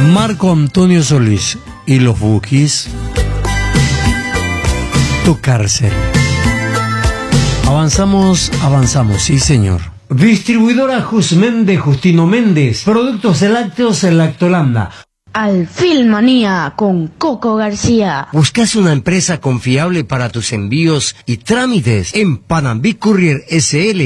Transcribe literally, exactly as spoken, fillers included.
Marco Antonio Solís y los Bukis. Tu cárcel. Avanzamos, avanzamos, sí señor. Distribuidora Jusmen de Justino Méndez. Productos lácteos en Lactolanda. Alfilmanía con Coco García. ¿Buscas una empresa confiable para tus envíos y trámites? En Panambi Courier S L